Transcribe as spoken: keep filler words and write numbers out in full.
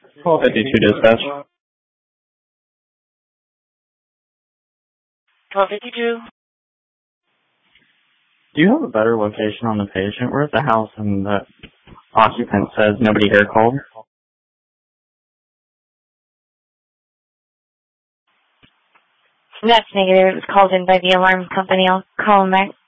Call fifty-two dispatch. twelve fifty-two. Do you have a better location on the patient? We're at the house and the occupant says nobody here called. That's negative. It was called in by the alarm company. I'll call them back.